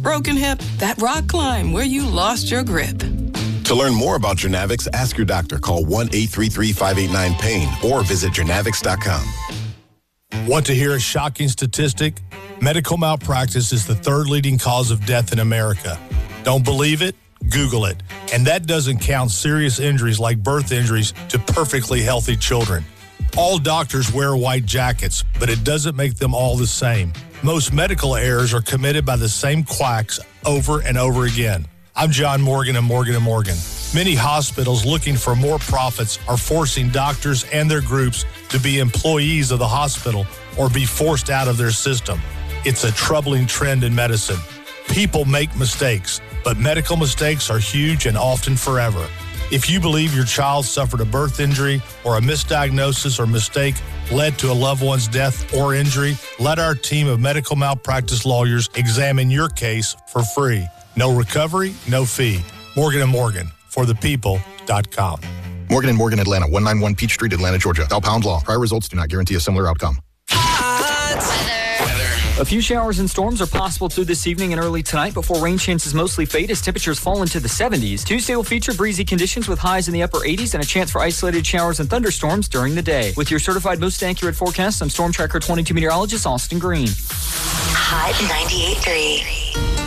broken hip, that rock climb where you lost your grip. To learn more about Journavx, ask your doctor. Call 1-833-589-PAIN or visit Journavx.com. Want to hear a shocking statistic? Medical malpractice is the third leading cause of death in America. Don't believe it? Google it. And that doesn't count serious injuries like birth injuries to perfectly healthy children. All doctors wear white jackets, but it doesn't make them all the same. Most medical errors are committed by the same quacks over and over again. I'm John Morgan of Morgan & Morgan. Many hospitals looking for more profits are forcing doctors and their groups to be employees of the hospital or be forced out of their system. It's a troubling trend in medicine. People make mistakes, but medical mistakes are huge and often forever. If you believe your child suffered a birth injury or a misdiagnosis or mistake led to a loved one's death or injury, let our team of medical malpractice lawyers examine your case for free. No recovery, no fee. Morgan & Morgan, forthepeople.com. Morgan & Morgan, Atlanta, 191 Peach Street, Atlanta, Georgia. Cal Pound Law. Prior results do not guarantee a similar outcome. A few showers and storms are possible through this evening and early tonight before rain chances mostly fade as temperatures fall into the 70s. Tuesday will feature breezy conditions with highs in the upper 80s and a chance for isolated showers and thunderstorms during the day. With your certified most accurate forecast, I'm Storm Tracker 22 meteorologist Austin Green. Hot 98.3.